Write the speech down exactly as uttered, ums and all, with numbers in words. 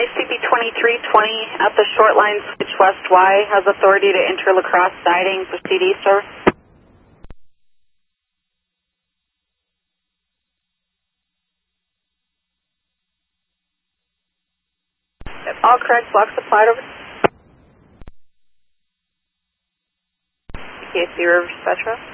I C B twenty-three twenty at the short line switch west Y has authority to enter La Crosse siding for C D service. All correct, block supplied over. P K C River Spectra.